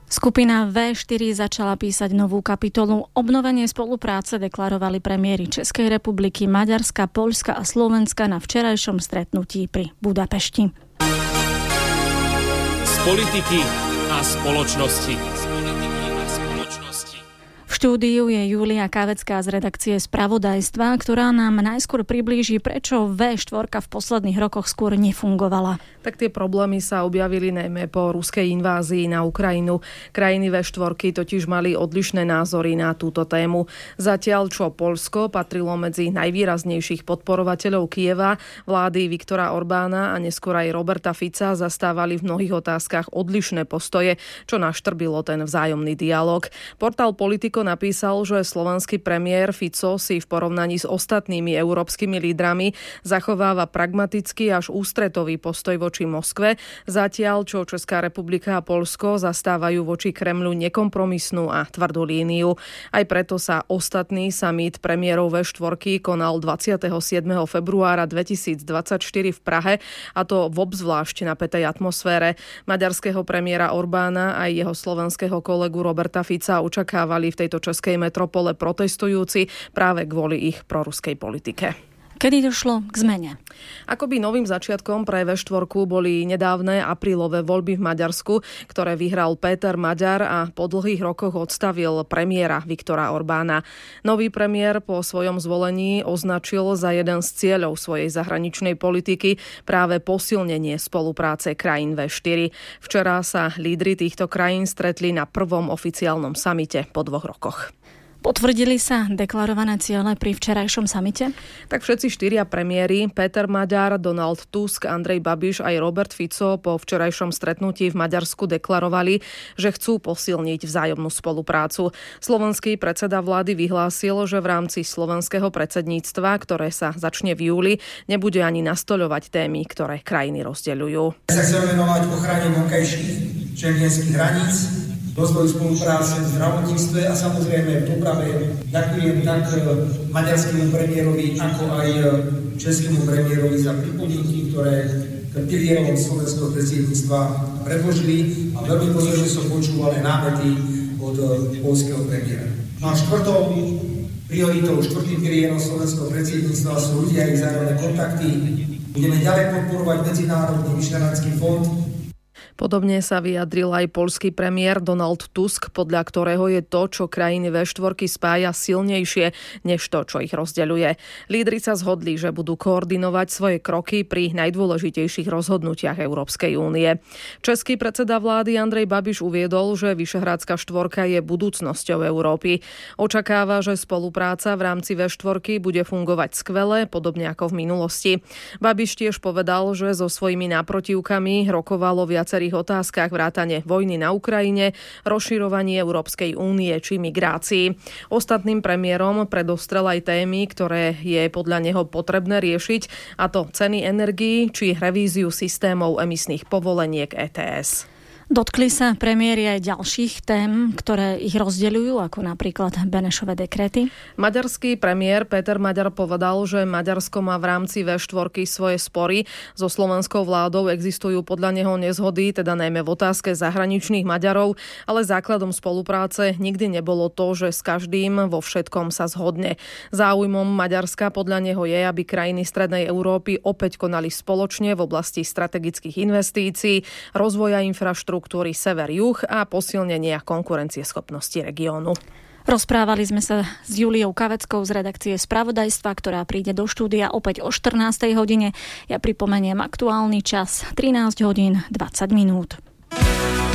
Skupina V4 začala písať novú kapitolu. Obnovenie spolupráce deklarovali premiéri Českej republiky, Maďarska, Poľska a Slovenska na včerajšom stretnutí pri Budapešti. Z politiky a spoločnosti. V štúdiu je Julia Kávecká z redakcie Spravodajstva, ktorá nám najskôr priblíži, prečo V4 v posledných rokoch skôr nefungovala. Tak tie problémy sa objavili najmä po ruskej invázii na Ukrajinu. Krajiny V4 totiž mali odlišné názory na túto tému. Zatiaľ, čo Poľsko patrilo medzi najvýraznejších podporovateľov Kyjeva, vlády Viktora Orbána a neskôr aj Roberta Fica zastávali v mnohých otázkach odlišné postoje, čo naštrbilo ten vzájomný dialog. Portál Politico napísal, že slovenský premiér Fico si v porovnaní s ostatnými európskymi lídrami zachováva pragmatický až ústretový postoj voči Moskve, zatiaľ čo Česká republika a Poľsko zastávajú voči Kremľu nekompromisnú a tvrdú líniu. Aj preto sa ostatný summit premiérov V4 konal 27. februára 2024 v Prahe, a to v obzvlášť napätej atmosfére. Maďarského premiéra Orbána a jeho slovenského kolegu Roberta Fica očakávali v tejto českej metropole protestujúci práve kvôli ich proruskej politike. Kedy došlo k zmene? Akoby novým začiatkom pre V4 boli nedávne aprílové voľby v Maďarsku, ktoré vyhral Péter Maďar a po dlhých rokoch odstavil premiéra Viktora Orbána. Nový premiér po svojom zvolení označil za jeden z cieľov svojej zahraničnej politiky práve posilnenie spolupráce krajín V4. Včera sa lídri týchto krajín stretli na prvom oficiálnom samite po 2 rokoch. Potvrdili sa deklarované ciele pri včerajšom samite? Tak všetci 4 premiéri, Péter Maďar, Donald Tusk, Andrej Babiš aj Robert Fico po včerajšom stretnutí v Maďarsku deklarovali, že chcú posilniť vzájomnú spoluprácu. Slovenský predseda vlády vyhlásil, že v rámci slovenského predsedníctva, ktoré sa začne v júli, nebude ani nastoľovať témy, ktoré krajiny rozdeľujú. Sa chceme venovať ochrane vonkajších schengenských hraníc, rozvoju spolupráce v zdravotníctve a samozrejme v doprave. Ďakujem tak maďarskému premiérovi, ako aj českému premiérovi za pripomienky, ktoré k pilierom slovenského predsedníctva predložili, a veľmi pozorne som počúval aj námety od poľského premiéra. No a štvrtou prioritou, štvrtým pilierom slovenského predsedníctva sú ľudia a ich vzájomné kontakty. Budeme ďalej podporovať Medzinárodný vyšenársky fond. Podobne sa vyjadril aj poľský premiér Donald Tusk, podľa ktorého je to, čo krajiny V4 spája, silnejšie než to, čo ich rozdeľuje. Lídri sa zhodli, že budú koordinovať svoje kroky pri najdôležitejších rozhodnutiach Európskej únie. Český predseda vlády Andrej Babiš uviedol, že Vyšehrádska štvorka je budúcnosťou Európy. Očakáva, že spolupráca v rámci V4 bude fungovať skvele, podobne ako v minulosti. Babiš tiež povedal, že so svojimi náprotivkami rokovalo viacerých otázkach vrátane vojny na Ukrajine, rozširovanie Európskej únie či migrácii. Ostatným premiérom predostrel aj témy, ktoré je podľa neho potrebné riešiť, a to ceny energií či revíziu systémov emisných povoleniek ETS. Dotkli sa premiéri aj ďalších tém, ktoré ich rozdeľujú, ako napríklad Benešové dekréty? Maďarský premiér Péter Maďar povedal, že Maďarsko má v rámci V4 svoje spory. So slovenskou vládou existujú podľa neho nezhody, teda najmä v otázke zahraničných Maďarov, ale základom spolupráce nikdy nebolo to, že s každým vo všetkom sa zhodne. Záujmom Maďarska podľa neho je, aby krajiny Strednej Európy opäť konali spoločne v oblasti strategických investícií, rozvoja infraštruktúry, sever-juh a posilnenia konkurencieschopnosti regiónu. Rozprávali sme sa s Juliou Kaveckou z redakcie Spravodajstva, ktorá príde do štúdia opäť o 14. hodine. Ja pripomeniem aktuálny čas 13 hodín 20 minút.